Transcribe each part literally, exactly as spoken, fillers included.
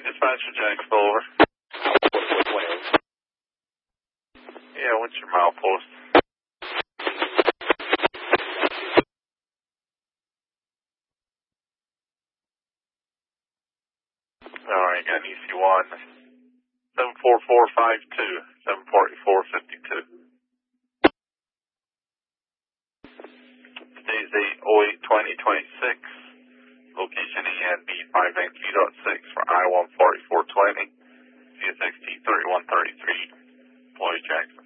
Dispatcher Jacksonville, over. Yeah, what's your milepost? Alright, got an E C one. seven four four five two, seven four four five two. Today's date oh eight twenty twenty-six. Location E N B five ninety-three point six for I one forty-four twenty. C S X T thirty-one thirty-three. Employee Jackson.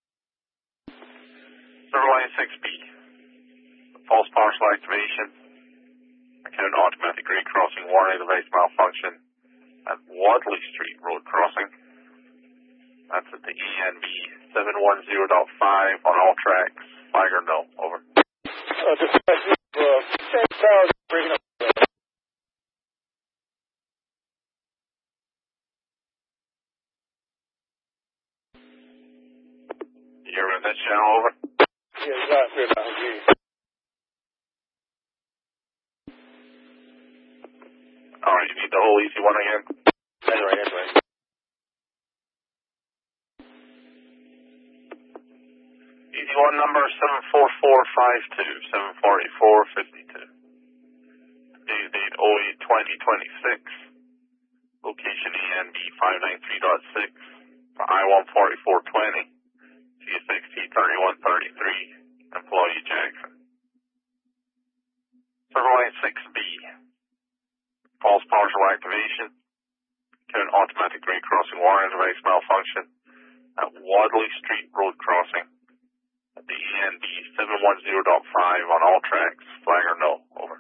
Server line six B. False partial activation. Account automatic grade crossing warning device malfunction at Wadley Street Road crossing. That's at the E N B seven one zero point five on all tracks. Flag or no? Over. Uh, dispatch, uh, ten thousand breaking up. You're in that channel, over? Yeah, you got it now. Yeah. Alright, you need the whole E C one again? That's right, that's right. E C one number seven four four five two, seven four four five two. Today's date oh eight twenty twenty-six. Location E N B five ninety-three point six for I one forty-four twenty. C S X T thirty-one thirty-three. Employee Jackson. Server line six B. False partial activation. Account automatic grade crossing warning device malfunction at Wadley Street Road crossing. At the E N B seven one zero point five on all tracks. Flag or no? Over.